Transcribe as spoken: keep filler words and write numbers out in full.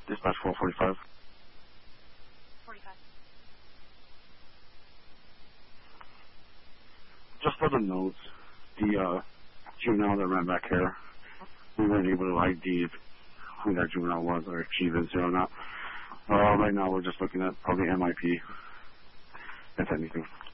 Dispatch four forty-five. forty-five. Just for the notes, the uh, juvenile that ran back here, we weren't able to I D who that juvenile was or if she lives here or not. Uh, right now we're just looking at probably M I P, if anything.